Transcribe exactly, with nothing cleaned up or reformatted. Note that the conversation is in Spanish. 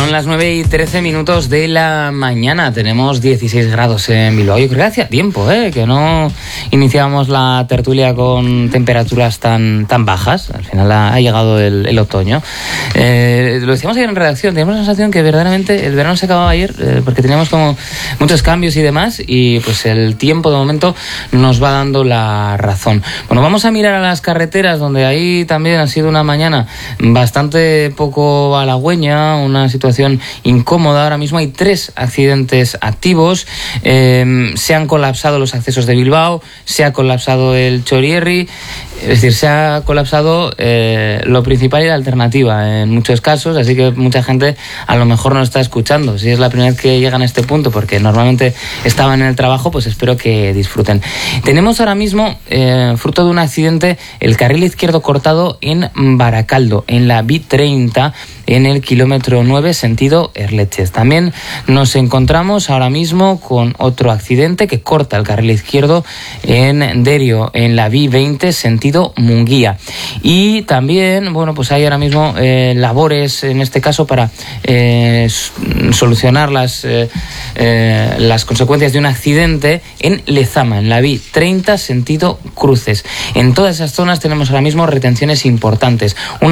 Son las nueve y trece minutos de la mañana. Tenemos dieciséis grados en Bilbao. Yo creo que hacía tiempo, ¿eh? que no iniciábamos la tertulia con temperaturas tan, tan bajas. Al final ha, ha llegado el, el otoño. Eh, lo decíamos ayer en redacción. Teníamos la sensación que verdaderamente el verano se acababa ayer eh, porque teníamos como muchos cambios y demás. Y pues el tiempo de momento nos va dando la razón. Bueno, vamos a mirar a las carreteras, donde ahí también ha sido una mañana bastante poco halagüeña, una situación incómoda. Ahora mismo hay tres accidentes activos. Eh, se han colapsado los accesos de Bilbao, se ha colapsado el Txorierri. Es decir, se ha colapsado eh, lo principal y la alternativa en muchos casos, así que mucha gente a lo mejor no está escuchando. Si es la primera vez que llegan a este punto, porque normalmente estaban en el trabajo, pues espero que disfruten. Tenemos ahora mismo, eh, fruto de un accidente, el carril izquierdo cortado en Baracaldo, en la B treinta, en el kilómetro nueve, sentido Erleches. También nos encontramos ahora mismo con otro accidente que corta el carril izquierdo en Derio, en la B veinte, sentido Munguía. Y también, bueno, pues hay ahora mismo eh, labores, en este caso, para eh, solucionar las, eh, eh, las consecuencias de un accidente en Lezama, en la B treinta, sentido Cruces. En todas esas zonas tenemos ahora mismo retenciones importantes. Una